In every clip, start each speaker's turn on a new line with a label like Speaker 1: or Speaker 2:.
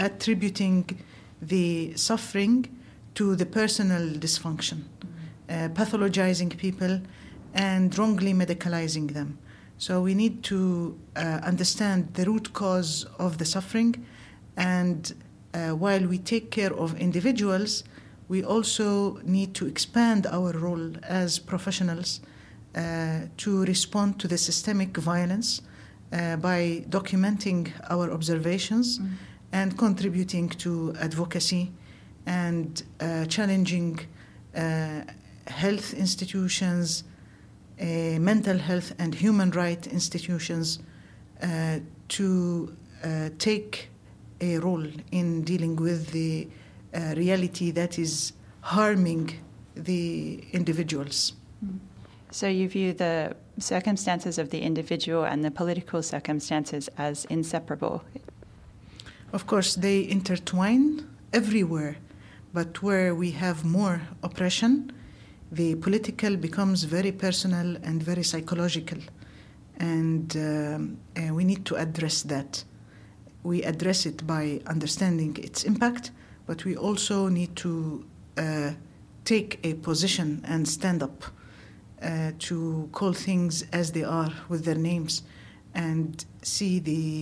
Speaker 1: attributing the suffering to the personal dysfunction, pathologizing people and wrongly medicalizing them. So we need to understand the root cause of the suffering, and while we take care of individuals, we also need to expand our role as professionals to respond to the systemic violence by documenting our observations and contributing to advocacy and challenging health institutions, mental health and human rights institutions to take a role in dealing with the reality that is harming the individuals.
Speaker 2: So you view the circumstances of the individual and the political circumstances as inseparable?
Speaker 1: Of course, they intertwine everywhere, but where we have more oppression, the political becomes very personal and very psychological, and we need to address that. We address it by understanding its impact, but we also need to take a position and stand up to call things as they are with their names and see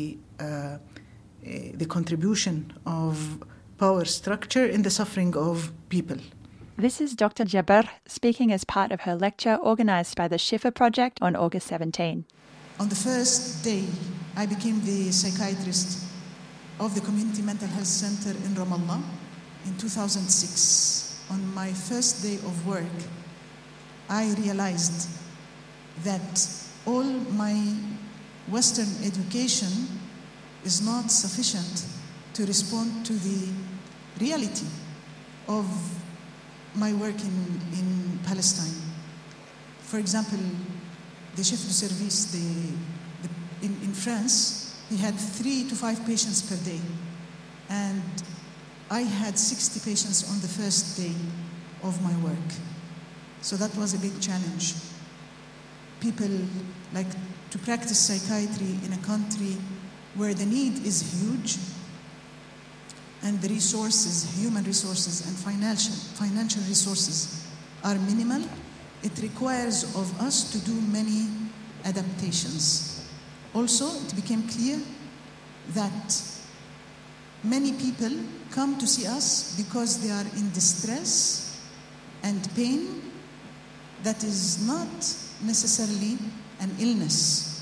Speaker 1: the contribution of power structure in the suffering of people.
Speaker 2: This is Dr. Jaber speaking as part of her lecture organised by the Shifa Project on August 17.
Speaker 1: On the first day, I became the psychiatrist of the Community Mental Health Center in Ramallah in 2006. On my first day of work, I realized that all my Western education is not sufficient to respond to the reality of my work in Palestine. For example, the chef de service in France, he had 3 to 5 patients per day. And I had 60 patients on the first day of my work. So that was a big challenge. People like to practice psychiatry in a country where the need is huge and the resources, human resources and financial resources are minimal. It requires of us to do many adaptations. Also, it became clear that many people come to see us because they are in distress and pain that is not necessarily an illness.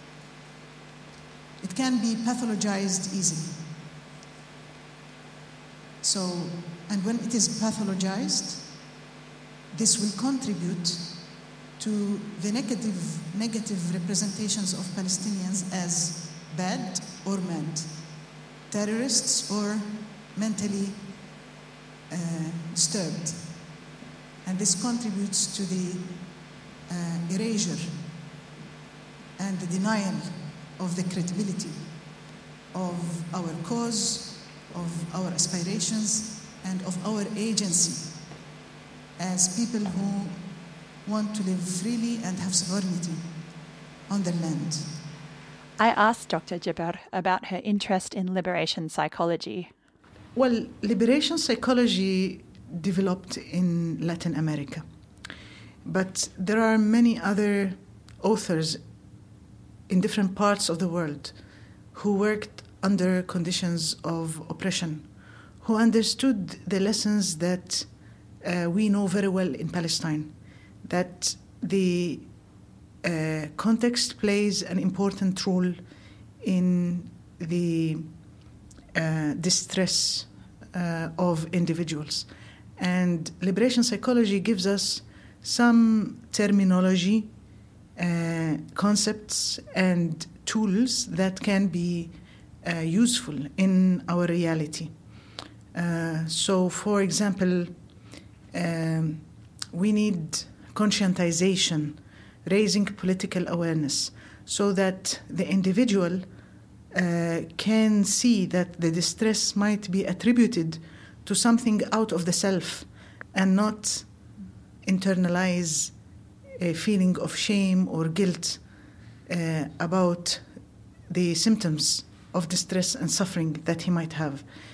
Speaker 1: It can be pathologized easily. So, and when it is pathologized, this will contribute to the negative representations of Palestinians as bad or mad, terrorists or mentally disturbed. And this contributes to the erasure and the denial of the credibility of our cause, of our aspirations, and of our agency as people who want to live freely and have sovereignty on the land.
Speaker 2: I asked Dr. Jaber about her interest in liberation psychology.
Speaker 1: Well, liberation psychology developed in Latin America, but there are many other authors in different parts of the world who worked under conditions of oppression, who understood the lessons that we know very well in Palestine, that the context plays an important role in the distress of individuals. And liberation psychology gives us some terminology, concepts, and tools that can be useful in our reality. So, for example, we need conscientization, raising political awareness, so that the individual can see that the distress might be attributed to something out of the self and not internalize a feeling of shame or guilt about the symptoms of distress and suffering that he might have.